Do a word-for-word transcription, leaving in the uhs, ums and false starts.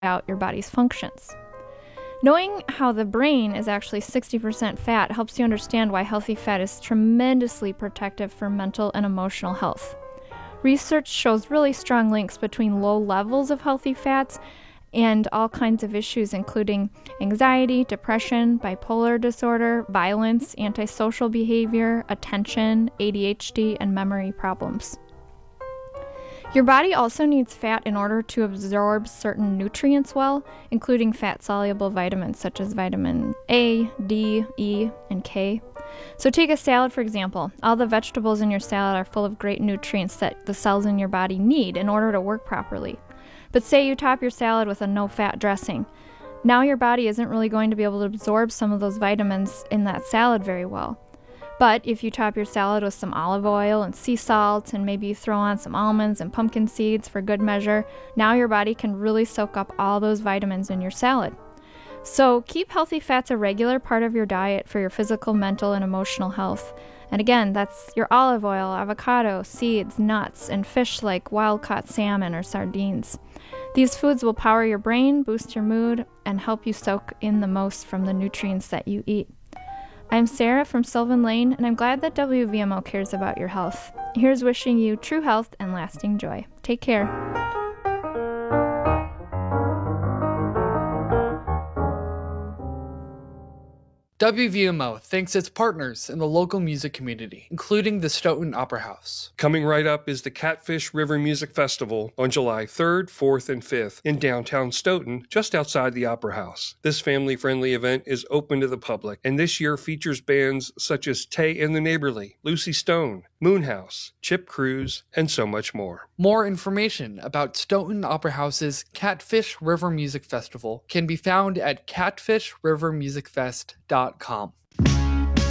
out your body's functions. Knowing how the brain is actually sixty percent fat helps you understand why healthy fat is tremendously protective for mental and emotional health. Research shows really strong links between low levels of healthy fats and all kinds of issues, including anxiety, depression, bipolar disorder, violence, antisocial behavior, attention, A D H D, and memory problems. Your body also needs fat in order to absorb certain nutrients well, including fat-soluble vitamins such as vitamin A, D, E, and K. So take a salad, for example. All the vegetables in your salad are full of great nutrients that the cells in your body need in order to work properly. But say you top your salad with a no-fat dressing. Now your body isn't really going to be able to absorb some of those vitamins in that salad very well. But if you top your salad with some olive oil and sea salt, and maybe you throw on some almonds and pumpkin seeds for good measure, now your body can really soak up all those vitamins in your salad. So keep healthy fats a regular part of your diet for your physical, mental, and emotional health. And again, that's your olive oil, avocado, seeds, nuts, and fish like wild-caught salmon or sardines. These foods will power your brain, boost your mood, and help you soak in the most from the nutrients that you eat. I'm Sarah from Sylvan Lane, and I'm glad that W V M O cares about your health. Here's wishing you true health and lasting joy. Take care. W V M O thanks its partners in the local music community, including the Stoughton Opera House. Coming right up is the Catfish River Music Festival on July third, fourth, and fifth in downtown Stoughton, just outside the Opera House. This family-friendly event is open to the public, and this year features bands such as Tay and the Neighborly, Lucy Stone, Moonhouse, Chip Cruz, and so much more. More information about Stoughton Opera House's Catfish River Music Festival can be found at catfish river music fest dot com.